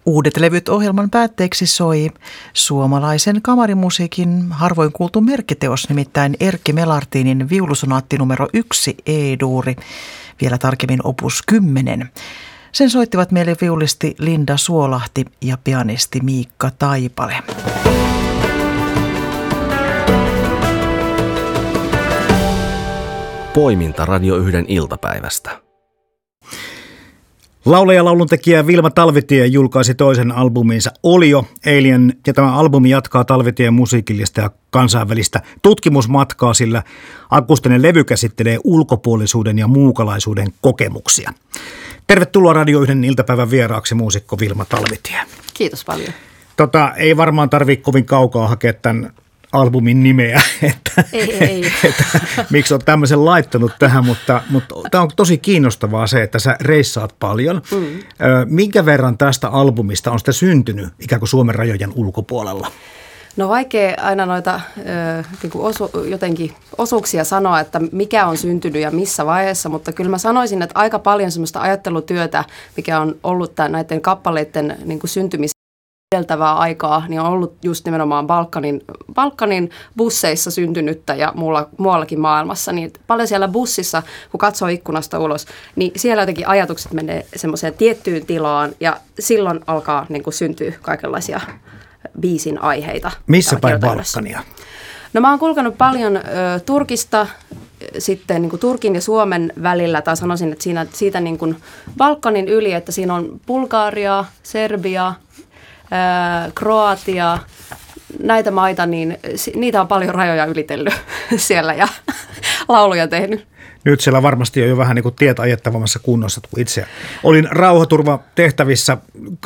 Uudet levyt ohjelman päätteeksi soi suomalaisen kamarimusiikin harvoin kuultu merkkiteos, nimittäin Erkki Melartinin viulusonaatti numero 1 E-duuri, vielä tarkemmin opus 10. Sen soittivat meille viulisti Linda Suolahti ja pianisti Miikka Taipale. Poiminta Radio 1 iltapäivästä. Laulaja ja lauluntekijä Vilma Talvitie julkaisi toisen albuminsa Olio eilen, ja tämä albumi jatkaa Talvitien musiikillista ja kansainvälistä tutkimusmatkaa, sillä akustinen levy käsittelee ulkopuolisuuden ja muukalaisuuden kokemuksia. Tervetuloa Radio 1 iltapäivän vieraaksi muusikko Vilma Talvitie. Kiitos paljon. Ei varmaan tarvitse kovin kaukaa hakea tämän albumin nimeä, Ei. että miksi olet tämmöisen laittanut tähän, mutta tämä on tosi kiinnostavaa se, että sä reissaat paljon. Minkä verran tästä albumista on sitä syntynyt ikään kuin Suomen rajojen ulkopuolella? No vaikea aina noita jotenkin osuuksia sanoa, että mikä on syntynyt ja missä vaiheessa, mutta kyllä mä sanoisin, että aika paljon semmoista ajattelutyötä, mikä on ollut näiden kappaleiden niin kuin syntymis edeltävää aikaa, niin on ollut just nimenomaan Balkanin busseissa syntynyttä ja muuallakin maailmassa. Niin paljon siellä bussissa, kun katsoo ikkunasta ulos, niin siellä jotenkin ajatukset menee semmoiseen tiettyyn tilaan ja silloin alkaa niin kuin syntyä kaikenlaisia biisin aiheita. Missä päin Balkania? No mä oon kulkenut paljon Turkista, sitten niin kuin Turkin ja Suomen välillä, tai sanoisin, että siitä niin kuin Balkanin yli, että siinä on Bulgaria, Serbia, Kroatia, näitä maita, niin niitä on paljon rajoja ylitellyt siellä ja lauluja tehnyt. Nyt siellä varmasti on jo vähän niin kuin tiet ajettavammassa kunnossa, kun itse olin rauhaturvatehtävissä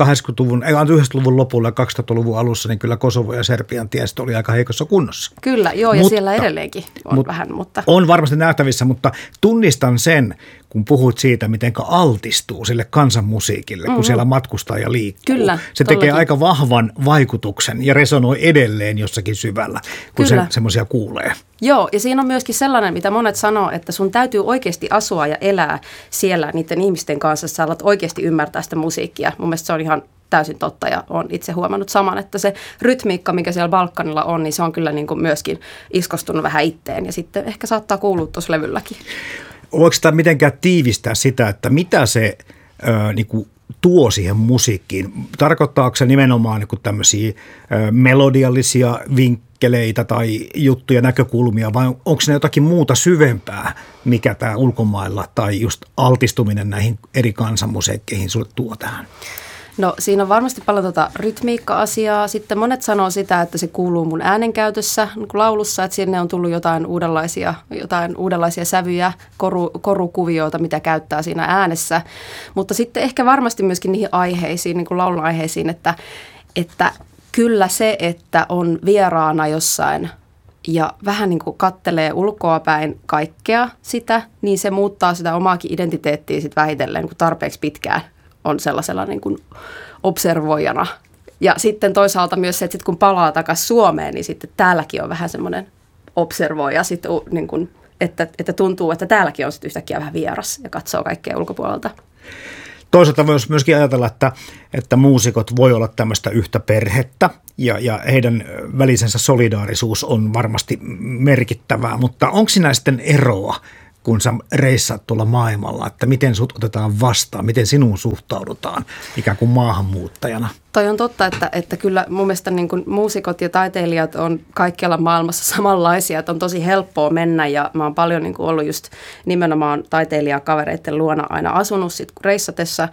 90-luvun lopulla ja 2000-luvun alussa, niin kyllä Kosovo ja Serbian tiestö oli aika heikossa kunnossa. Kyllä, joo, ja siellä edelleenkin on vähän, mutta... On varmasti nähtävissä, mutta tunnistan sen, kun puhut siitä, miten altistuu sille kansanmusiikille, kun siellä matkustaa ja liikkuu. Kyllä, se tekee aika vahvan vaikutuksen ja resonoi edelleen jossakin syvällä, kun semmoisia kuulee. Joo, ja siinä on myöskin sellainen, mitä monet sanoo, että sun täytyy oikeasti asua ja elää siellä niiden ihmisten kanssa, että sä alat oikeasti ymmärtää sitä musiikkia. Mun mielestä se on ihan täysin totta ja olen itse huomannut saman, että se rytmiikka, mikä siellä Balkanilla on, niin se on kyllä niin kuin myöskin iskostunut vähän itteen ja sitten ehkä saattaa kuulua tuossa levylläkin. Voiko tämä mitenkään tiivistää sitä, että mitä se niin kuin tuo siihen musiikkiin? Tarkoittaako se nimenomaan niin kuin tämmöisiä melodiallisia vinkkeleitä tai juttuja, näkökulmia, vai onko ne jotakin muuta syvempää, mikä tämä ulkomailla tai just altistuminen näihin eri kansanmusiikkeihin sulle tuo tähän? No siinä on varmasti paljon rytmiikka-asiaa. Sitten monet sanoo sitä, että se kuuluu mun äänenkäytössä niin kuin laulussa, että sinne on tullut jotain uudenlaisia sävyjä, korukuvioita, mitä käyttää siinä äänessä. Mutta sitten ehkä varmasti myöskin niihin aiheisiin, niin kuin laulun aiheisiin, että kyllä se, että on vieraana jossain ja vähän niin kuin kattelee ulkoapäin kaikkea sitä, niin se muuttaa sitä omaakin identiteettiä sitten vähitellen, kun tarpeeksi pitkään on sellaisella niin kuin observoijana. Ja sitten toisaalta myös se, että sit kun palaa takaisin Suomeen, niin sitten täälläkin on vähän semmoinen observoija, sit, niin kuin, että tuntuu, että täälläkin on sitten yhtäkkiä vähän vieras ja katsoo kaikkea ulkopuolelta. Toisaalta voisi myöskin ajatella, että muusikot voi olla tämmöistä yhtä perhettä ja heidän välisensä solidaarisuus on varmasti merkittävää, mutta onko siinä sitten eroa, kun sä reissaat tuolla maailmalla, että miten sut otetaan vastaan, miten sinuun suhtaudutaan ikään kuin maahanmuuttajana? Toi on totta, että kyllä mun mielestä niin kuin muusikot ja taiteilijat on kaikkialla maailmassa samanlaisia, että on tosi helppoa mennä ja mä oon paljon niin kuin ollut just nimenomaan taiteilijakavereiden luona aina asunut sit reissatessa.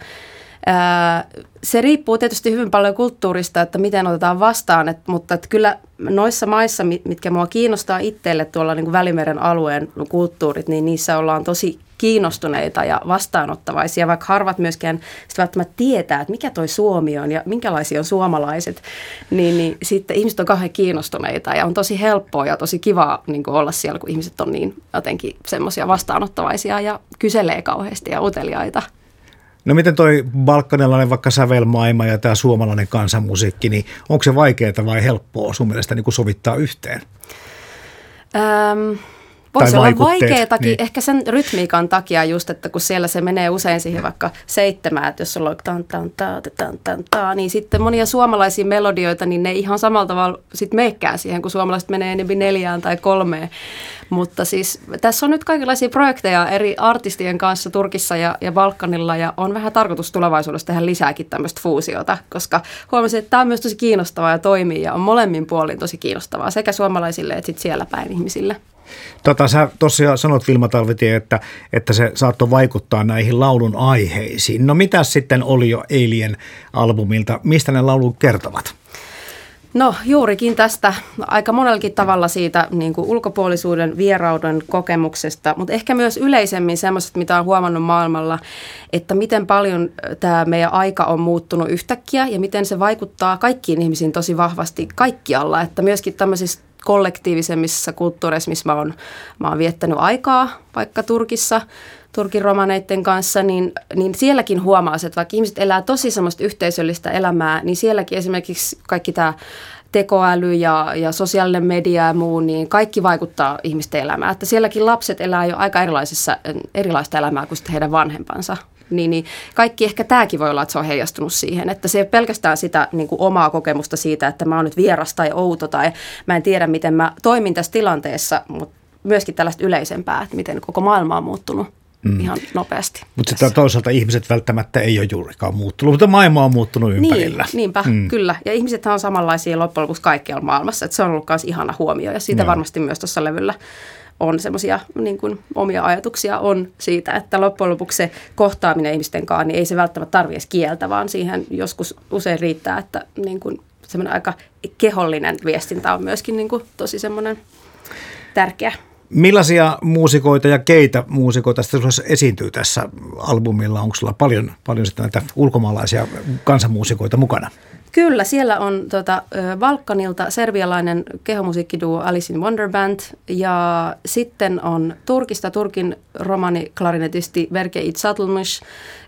Se riippuu tietysti hyvin paljon kulttuurista, että miten otetaan vastaan, mutta että kyllä noissa maissa, mitkä mua kiinnostaa itselle tuolla niin kuin Välimeren alueen kulttuurit, niin niissä ollaan tosi kiinnostuneita ja vastaanottavaisia, vaikka harvat myöskään sitä välttämättä tietää, että mikä toi Suomi on ja minkälaisia on suomalaiset, niin sitten ihmiset on kauhean kiinnostuneita ja on tosi helppoa ja tosi kivaa niin kuin olla siellä, kun ihmiset on niin jotenkin semmoisia vastaanottavaisia ja kyselee kauheasti ja uteliaita. No miten toi balkanilainen vaikka sävelmaailma ja tämä suomalainen kansanmusiikki, niin onko se vaikeaa vai helppoa sun mielestä niin kuin sovittaa yhteen? Voisi olla vaikutteet. vaikeatakin, Niin. ehkä sen rytmiikan takia just, että kun siellä se menee usein siihen vaikka 7, että jos sulla on tan, niin sitten monia suomalaisia melodioita, niin ne ei ihan samalla tavalla sitten meekään siihen, kun suomalaiset menee enemmän 4 tai 3. Mutta siis tässä on nyt kaikenlaisia projekteja eri artistien kanssa Turkissa ja Balkanilla ja on vähän tarkoitus tulevaisuudessa tehdä lisääkin tämmöistä fuusiota, koska huomasin, että tämä on myös tosi kiinnostavaa ja toimii ja on molemmin puolin tosi kiinnostavaa sekä suomalaisille että sitten siellä päin ihmisille. Sä tosiaan sanot, Vilma Talvitie, että se saattoi vaikuttaa näihin laulun aiheisiin. No mitä sitten oli jo Alien albumilta? Mistä ne laulut kertovat? No juurikin tästä aika monellakin tavalla siitä niin kuin ulkopuolisuuden vierauden kokemuksesta, mutta ehkä myös yleisemmin semmoiset, mitä on huomannut maailmalla, että miten paljon tämä meidän aika on muuttunut yhtäkkiä ja miten se vaikuttaa kaikkiin ihmisiin tosi vahvasti kaikkialla, että myöskin tämmöisissä kollektiivisemmissa kulttuureissa, missä mä oon viettänyt aikaa, vaikka Turkissa, Turkin romaneiden kanssa, niin sielläkin huomaa, että vaikka ihmiset elää tosi semmoista yhteisöllistä elämää, niin sielläkin esimerkiksi kaikki tämä tekoäly ja sosiaalinen media ja muu, niin kaikki vaikuttaa ihmisten elämään. Että sielläkin lapset elää jo aika erilaista elämää kuin heidän vanhempansa. Niin kaikki ehkä tämäkin voi olla, että se on heijastunut siihen, että se ei ole pelkästään sitä niin kuin omaa kokemusta siitä, että mä oon nyt vieras tai outo tai mä en tiedä, miten mä toimin tässä tilanteessa, mutta myöskin tällaista yleisempää, että miten koko maailma on muuttunut ihan nopeasti. Mutta sitten toisaalta ihmiset välttämättä ei ole juurikaan muuttunut, mutta maailma on muuttunut ympärillä. Niinpä, kyllä. Ja ihmisethän on samanlaisia loppujen lopuksi kaikkialla maailmassa, että se on ollut myös ihana huomio ja siitä varmasti myös tuossa levyllä on semmoisia niin kuin omia ajatuksia on siitä, että loppujen lopuksi se kohtaaminen ihmisten kanssa, niin ei se välttämättä tarvitse edes kieltä, vaan siihen joskus usein riittää, että niin kuin semmoinen aika kehollinen viestintä on myöskin niin kuin tosi semmoinen tärkeä. Millaisia muusikoita ja keitä muusikoita esiintyy tässä albumilla? Onko sulla paljon sitten näitä ulkomaalaisia kansanmuusikoita mukana? Kyllä, siellä on Balkanilta serbialainen kehomusiikkiduo Alice in Wonderband ja sitten on Turkista Turkin romaniklarinetisti Berke Itsatlmış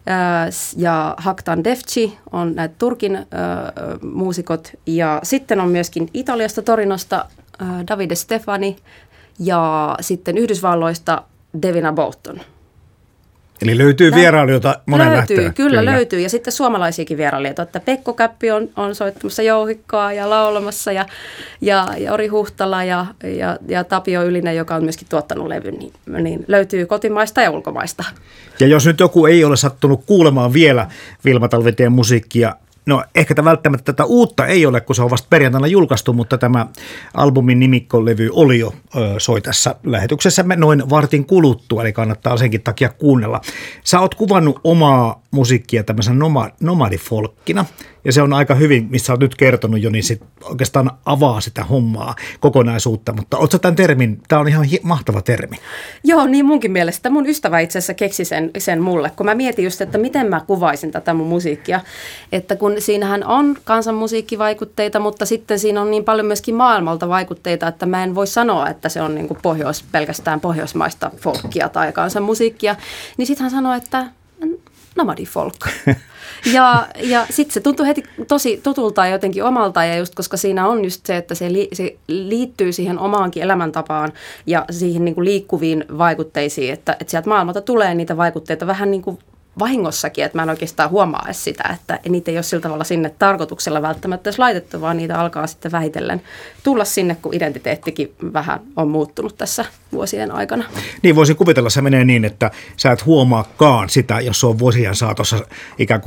ja Haktan Defci on näitä Turkin muusikot ja sitten on myöskin Italiasta Torinosta Davide Stefani ja sitten Yhdysvalloista Devina Bolton. Eli löytyy vierailijoita monen lähtöön. Kyllä löytyy. Ja sitten suomalaisiakin vierailijoita, että Pekko Käppi on soittamassa jouhikkoa ja laulamassa ja Ori Huhtala ja Tapio Ylinen, joka on myöskin tuottanut levyn, niin löytyy kotimaista ja ulkomaista. Ja jos nyt joku ei ole sattunut kuulemaan vielä Vilma Talvitien musiikkia, no ehkä välttämättä tätä uutta ei ole, kun se on vasta perjantaina julkaistu, mutta tämä albumin nimikkolevy oli jo soi tässä lähetyksessämme noin vartin kuluttua, eli kannattaa senkin takia kuunnella. Sä oot kuvannut omaa musiikkia tämmöisen nomadifolkkina, ja se on aika hyvin, missä olet nyt kertonut jo, niin sit oikeastaan avaa sitä hommaa, kokonaisuutta, mutta ootko tämän termin, tämä on ihan mahtava termi. Joo, niin munkin mielestä. Mun ystävä itse asiassa keksi sen mulle, kun mä mietin just, että miten mä kuvaisin tätä mun musiikkia, että kun siinähän on kansanmusiikkivaikutteita, mutta sitten siinä on niin paljon myöskin maailmalta vaikutteita, että mä en voi sanoa, että se on niin kuin pelkästään pohjoismaista folkkia tai kansanmusiikkia, niin sitten hän sanoi, että nomadifolk. Ja sitten se tuntui heti tosi tutulta ja jotenkin omalta, ja just koska siinä on just se, että se liittyy siihen omaankin elämäntapaan ja siihen niin kuin liikkuviin vaikutteisiin, että sieltä maailmalta tulee niitä vaikutteita vähän niin kuin vahingossakin, että mä en oikeastaan huomaa edes sitä, että niitä ei ole sillä tavalla sinne tarkoituksella välttämättä edes laitettu, vaan niitä alkaa sitten vähitellen tulla sinne, kun identiteettikin vähän on muuttunut tässä vuosien aikana. Niin voisin kuvitella, se menee niin, että sä et huomaakaan sitä, jos se on vuosien saatossa ikään kuin